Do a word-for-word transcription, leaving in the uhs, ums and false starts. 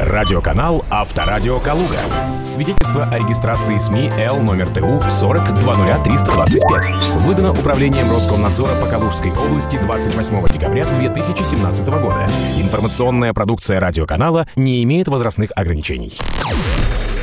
Радиоканал «Авторадио Калуга». Свидетельство о регистрации СМИ Л номер ТУ сорок два нуля триста двадцать пять. Выдано Управлением Роскомнадзора по Калужской области двадцать восьмого декабря две тысячи семнадцатого года. Информационная продукция радиоканала не имеет возрастных ограничений.